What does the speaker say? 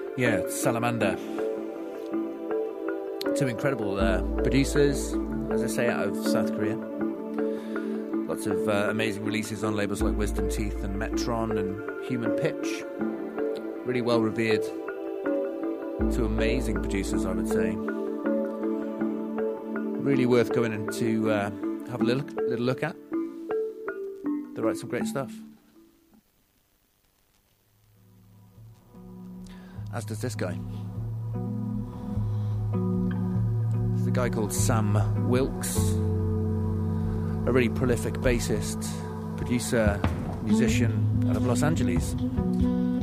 Yeah, Salamander. Two incredible producers, as I say, out of South Korea. Lots of amazing releases on labels like Wisdom Teeth and Metron and Human Pitch. Really well revered. Two amazing producers, I would say. Really worth going in to have a little look at. They write some great stuff. As does this guy. It's a guy called Sam Wilkes, a really prolific bassist, producer, musician out of Los Angeles.